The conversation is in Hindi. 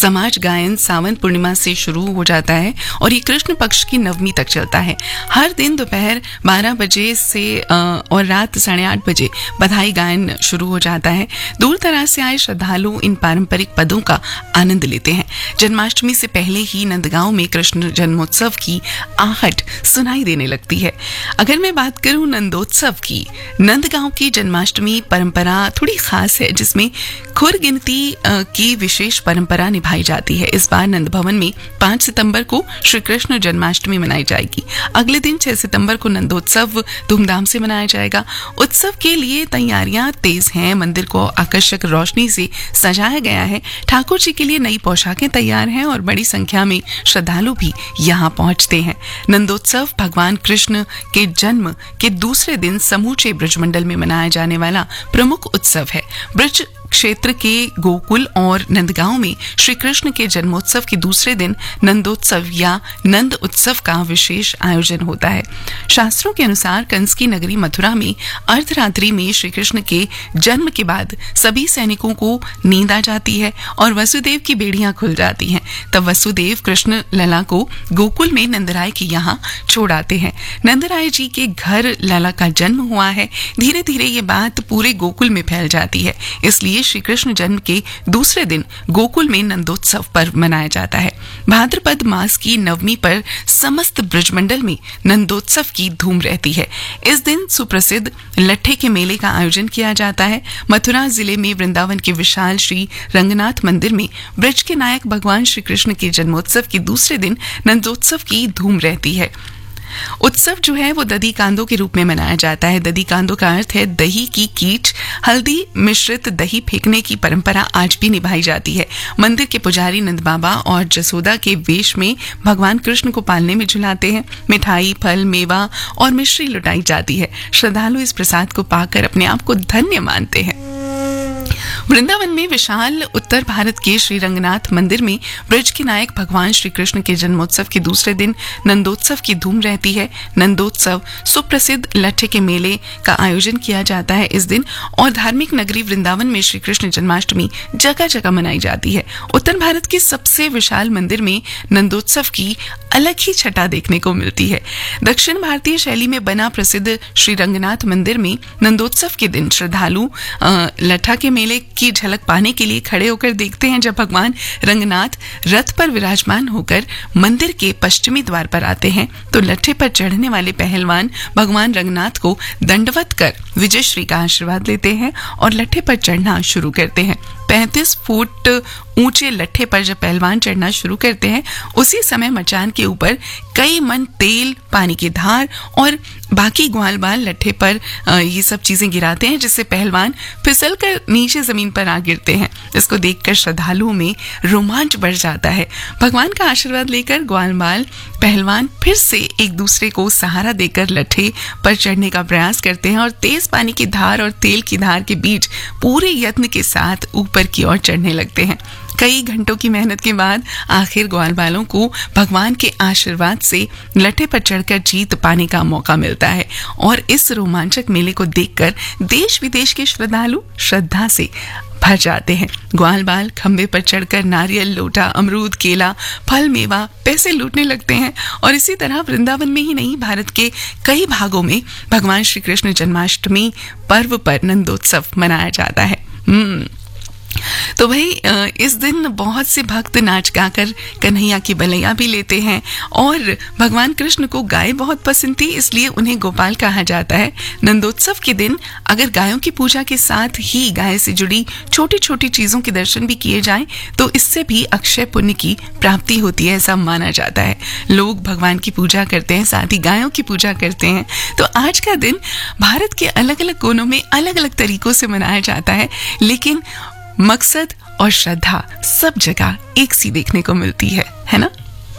समाज गायन सावन पूर्णिमा से शुरू हो जाता है और ये कृष्ण पक्ष की नवमी तक चलता है। हर दिन दोपहर 12 बजे से और रात 8:30 बजे बधाई गायन शुरू हो जाता है। दूर दराज से आए श्रद्धालु इन पारंपरिक पदों का आनंद लेते हैं। जन्माष्टमी से पहले ही नंदगांव में कृष्ण जन्मोत्सव की आहट सुनाई देने लगती है। अगर मैं बात करूं नंदोत्सव की, नंदगांव की जन्माष्टमी परंपरा थोड़ी खास है, जिसमें खुर गिनती की विशेष परंपरा निभाई जाती है। इस बार नंद भवन में 5 सितंबर को श्री कृष्ण जन्माष्टमी मनाई जाएगी। अगले दिन 6 सितंबर को नंदोत्सव धूमधाम से मनाया जाएगा। उत्सव के लिए तैयारियां तेज हैं। मंदिर को आकर्षक रोशनी से सजाया गया है। ठाकुर जी के लिए नई पोशाकें तैयार हैं और बड़ी संख्या में श्रद्धालु भी यहाँ पहुंचते हैं। नंदोत्सव भगवान कृष्ण के जन्म के दूसरे दिन समूचे ब्रजमंडल में मनाया जाने वाला प्रमुख उत्सव है। ब्रज क्षेत्र के गोकुल और नंदगांव में श्री कृष्ण के जन्मोत्सव के दूसरे दिन नंदोत्सव या नंद उत्सव का विशेष आयोजन होता है। शास्त्रों के अनुसार कंस की नगरी मथुरा में अर्धरात्रि में श्री कृष्ण के जन्म के बाद सभी सैनिकों को नींद आ जाती है और वसुदेव की बेड़ियां खुल जाती हैं। तब वसुदेव कृष्ण लला को गोकुल में नंदराय के यहाँ छोड़ आते हैं। नंदराय जी के घर लला का जन्म हुआ है। धीरे धीरे ये बात पूरे गोकुल में फैल जाती है। इसलिए श्री कृष्ण जन्म के दूसरे दिन गोकुल में नंदोत्सव पर्व मनाया जाता है। भाद्रपद मास की नवमी पर समस्त ब्रजमंडल में नंदोत्सव की धूम रहती है। इस दिन सुप्रसिद्ध लट्ठे के मेले का आयोजन किया जाता है। मथुरा जिले में वृंदावन के विशाल श्री रंगनाथ मंदिर में ब्रज के नायक भगवान श्री कृष्ण के जन्मोत्सव के दूसरे दिन नंदोत्सव की धूम रहती है। उत्सव जो है वो दधी कांदों के रूप में मनाया जाता है। दधी कांदों का अर्थ है दही की कीच। हल्दी मिश्रित दही फेंकने की परंपरा आज भी निभाई जाती है। मंदिर के पुजारी नंद बाबा और जसोदा के वेश में भगवान कृष्ण को पालने में झुलाते हैं। मिठाई, फल, मेवा और मिश्री लुटाई जाती है। श्रद्धालु इस प्रसाद को पाकर अपने आप को धन्य मानते हैं। वृंदावन में विशाल उत्तर भारत के श्री रंगनाथ मंदिर में ब्रज के नायक भगवान श्री कृष्ण के जन्मोत्सव के दूसरे दिन नंदोत्सव की धूम रहती है। नंदोत्सव सुप्रसिद्ध लट्ठे के मेले का आयोजन किया जाता है इस दिन और धार्मिक नगरी वृंदावन में श्री कृष्ण जन्माष्टमी जगह जगह मनाई जाती है। उत्तर भारत के सबसे विशाल मंदिर में नंदोत्सव की अलग ही छटा देखने को मिलती है। दक्षिण भारतीय शैली में बना प्रसिद्ध श्री रंगनाथ मंदिर में नंदोत्सव के दिन श्रद्धालु लट्ठा के मेले की झलक पाने के लिए खड़े होकर देखते हैं। जब भगवान रंगनाथ रथ पर विराजमान होकर मंदिर के पश्चिमी द्वार पर आते हैं तो लट्ठे पर चढ़ने वाले पहलवान भगवान रंगनाथ को दंडवत कर विजयश्री का आशीर्वाद लेते हैं और लट्ठे पर चढ़ना शुरू करते हैं। 35 फुट ऊंचे लट्ठे पर जब पहलवान चढ़ना शुरू करते हैं उसी समय मचान के ऊपर कई मन तेल, पानी की धार और बाकी ग्वाल बाल लट्ठे पर ये सब चीजें गिराते हैं, जिससे पहलवान फिसल कर नीचे जमीन पर आ गिरते हैं। इसको देखकर श्रद्धालुओं में रोमांच बढ़ जाता है। भगवान का आशीर्वाद लेकर ग्वाल बाल पहलवान फिर से एक दूसरे को सहारा देकर लट्ठे पर चढ़ने का प्रयास करते हैं और तेज पानी की धार और तेल की धार के बीच पूरे यत्न के साथ ऊपर की ओर चढ़ने लगते हैं। कई घंटों की मेहनत के बाद आखिर ग्वाल बालों को भगवान के आशीर्वाद से लट्ठे पर चढ़कर जीत पाने का मौका मिलता है और इस रोमांचक मेले को देखकर देश विदेश के श्रद्धालु श्रद्धा से भर जाते हैं। ग्वाल बाल खंबे पर चढ़कर नारियल, लोटा, अमरूद, केला, फल, मेवा, पैसे लूटने लगते हैं और इसी तरह वृंदावन में ही नहीं भारत के कई भागों में भगवान श्री कृष्ण जन्माष्टमी पर्व पर नंदोत्सव मनाया जाता है। तो भाई इस दिन बहुत से भक्त नाच गाकर कन्हैया की बलैया भी लेते हैं और भगवान कृष्ण को गाय बहुत पसंद थी, इसलिए उन्हें गोपाल कहा जाता है। नंदोत्सव के दिन अगर गायों की पूजा के साथ ही गाय से जुड़ी छोटी छोटी चीजों के दर्शन भी किए जाएं तो इससे भी अक्षय पुण्य की प्राप्ति होती है, ऐसा माना जाता है। लोग भगवान की पूजा करते हैं, साथ ही गायों की पूजा करते हैं। तो आज का दिन भारत के अलग अलग कोनों में अलग अलग तरीकों से मनाया जाता है, लेकिन मकसद और श्रद्धा सब जगह एक सी देखने को मिलती है ना।